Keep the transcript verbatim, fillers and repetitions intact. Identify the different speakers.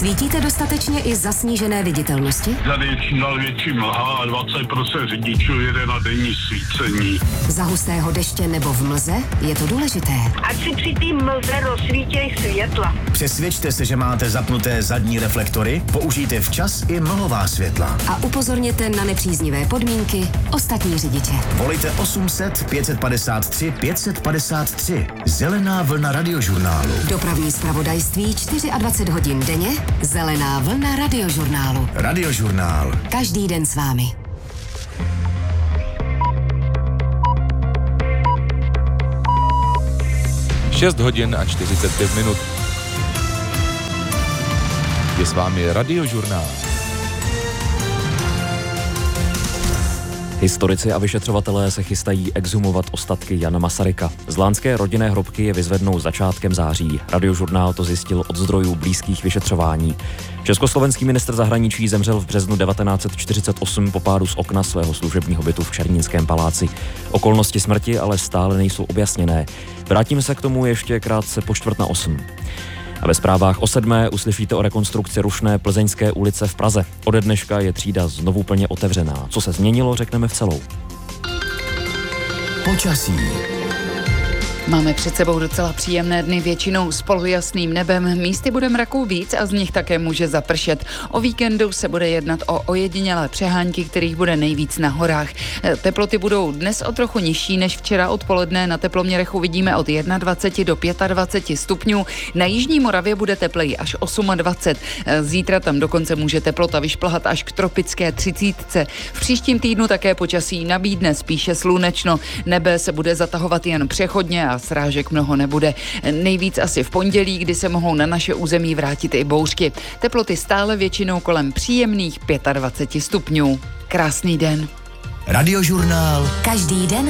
Speaker 1: Svítíte dostatečně i za snížené viditelnosti?
Speaker 2: Tady je čím dál větší mlha a dvacet procent řidičů jede na denní svícení.
Speaker 1: Za hustého deště nebo v mlze je to důležité.
Speaker 3: Ať si při té mlze rozsvítěj světla.
Speaker 4: Přesvědčte se, že máte zapnuté zadní reflektory, použijte včas i mlhová světla.
Speaker 1: A upozorněte na nepříznivé podmínky ostatní řidiče.
Speaker 4: Volejte osm set pět padesát tři pět set padesát tři. Zelená vlna radiožurnálu.
Speaker 1: Dopravní zpravodajství dvacet čtyři hodin denně. Zelená vlna radiožurnálu.
Speaker 4: Radiožurnál.
Speaker 1: Každý den s vámi.
Speaker 5: šest hodin a čtyřicet pět minut. Je s vámi Radiožurnál.
Speaker 6: Historici a vyšetřovatelé se chystají exhumovat ostatky Jana Masaryka. Zlánské rodinné hrobky je vyzvednou začátkem září. Radiožurnál to zjistil od zdrojů blízkých vyšetřování. Československý ministr zahraničí zemřel v březnu devatenáct set čtyřicet osm po pádu z okna svého služebního bytu v Černínském paláci. Okolnosti smrti ale stále nejsou objasněné. Vrátíme se k tomu ještě krátce po čtvrt na osm. A ve zprávách o sedmé uslyšíte o rekonstrukci rušné Plzeňské ulice v Praze. Ode dneška je třída znovu plně otevřená. Co se změnilo, řekneme v celou.
Speaker 4: Počasí.
Speaker 7: Máme před sebou docela příjemné dny, většinou s polojasným nebem. Místy bude mraků víc a z nich také může zapršet. O víkendu se bude jednat o ojedinělé přehánky, kterých bude nejvíc na horách. Teploty budou dnes o trochu nižší než včera odpoledne. Na teploměrech uvidíme od dvacet jedna do dvacet pět stupňů. Na jižní Moravě bude tepleji až dvacet osm. Zítra tam dokonce může teplota vyšplhat až k tropické třicítce. V příštím týdnu také počasí nabídne spíše slunečno. Nebe se bude zatahovat jen přechodně a srážek mnoho nebude. Nejvíc asi v pondělí, kdy se mohou na naše území vrátit i bouřky. Teploty stále většinou kolem příjemných dvacet pět stupňů. Krásný den.
Speaker 4: Radiožurnál.
Speaker 1: Každý den